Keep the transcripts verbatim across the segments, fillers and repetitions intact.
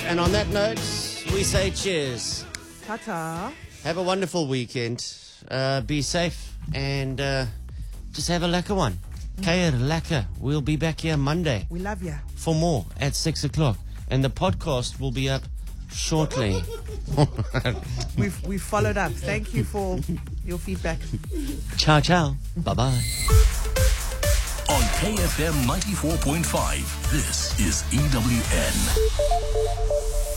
And on that note, we say cheers. Ta-ta. Have a wonderful weekend. Uh, be safe and uh, just have a lekker one. Keir lekker. We'll be back here Monday We love you. for more at six o'clock. And the podcast will be up shortly. We've, we've followed up. Thank you for your feedback. Ciao, ciao. Bye-bye. On K F M ninety-four point five, this is E W N.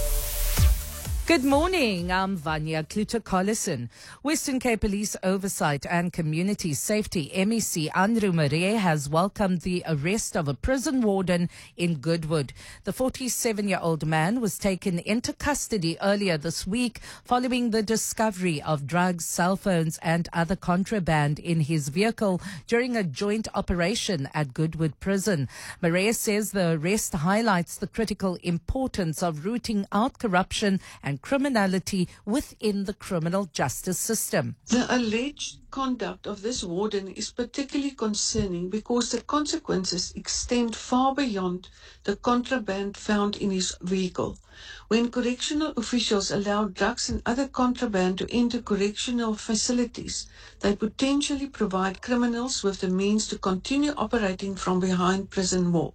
Good morning, I'm Vanya Kluter-Collison. Western Cape Police Oversight and Community Safety, M E C, Andrew Marais, has welcomed the arrest of a prison warden in Goodwood. The forty-seven-year-old man was taken into custody earlier this week following the discovery of drugs, cell phones and other contraband in his vehicle during a joint operation at Goodwood Prison. Marais says the arrest highlights the critical importance of rooting out corruption and criminality within the criminal justice system. The alleged conduct of this warden is particularly concerning because the consequences extend far beyond the contraband found in his vehicle. When correctional officials allow drugs and other contraband to enter correctional facilities, they potentially provide criminals with the means to continue operating from behind prison walls.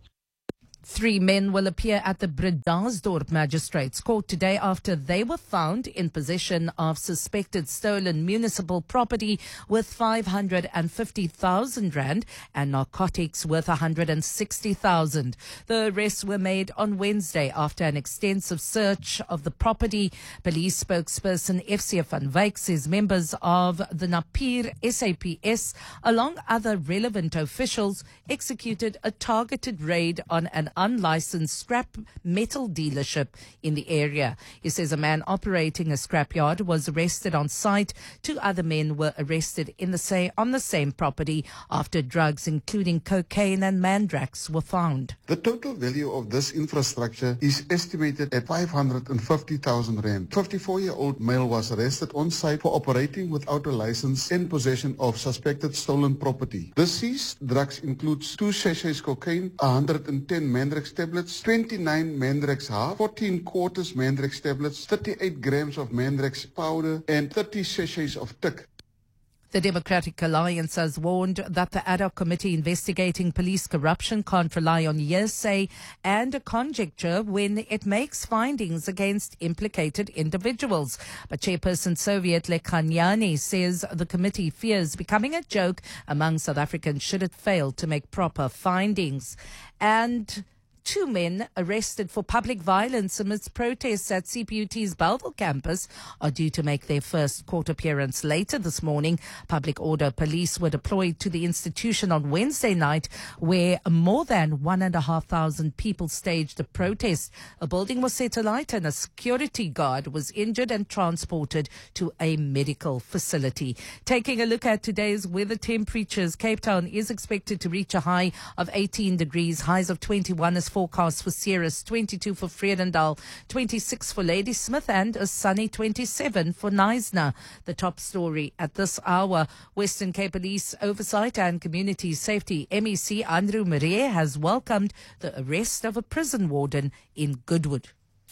Three men will appear at the Bredasdorp Magistrates Court today after they were found in possession of suspected stolen municipal property worth five hundred fifty thousand rand and narcotics worth one hundred sixty thousand. The arrests were made on Wednesday after an extensive search of the property. Police spokesperson F C van Wyk says members of the Napier S A P S, along other relevant officials, executed a targeted raid on an unlicensed scrap metal dealership in the area. He says a man operating a scrapyard was arrested on site. Two other men were arrested in the say on the same property after drugs including cocaine and mandrax were found. The total value of this infrastructure is estimated at five hundred fifty thousand rand. fifty-four-year-old male was arrested on site for operating without a license in possession of suspected stolen property. The seized drugs includes two sachets cocaine, one hundred ten mandrax tablets, twenty-nine mandrax half, fourteen quarters mandrax tablets, thirty-eight grams of mandrax powder, and thirty sachets of tick. The Democratic Alliance has warned that the ad hoc committee investigating police corruption can't rely on hearsay and conjecture when it makes findings against implicated individuals. But Chairperson Soviet Lekhanyani says the committee fears becoming a joke among South Africans should it fail to make proper findings. And two men arrested for public violence amidst protests at C P U T's Bellville campus are due to make their first court appearance later this morning. Public order police were deployed to the institution on Wednesday night, where more than one and a half thousand people staged a protest. A building was set alight and a security guard was injured and transported to a medical facility. Taking a look at today's weather temperatures, Cape Town is expected to reach a high of eighteen degrees, highs of twenty-one is forecast for Ceres, twenty-two for Vredendal, twenty-six for Ladysmith, and a sunny twenty-seven for Knysna. The top story at this hour, Western Cape Police Oversight and Community Safety, M E C, Andrew Marais, has welcomed the arrest of a prison warden in Goodwood.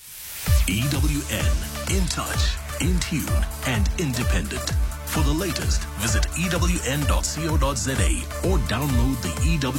E W N, in touch, in tune, and independent. For the latest, visit E W N dot co dot za or download the E W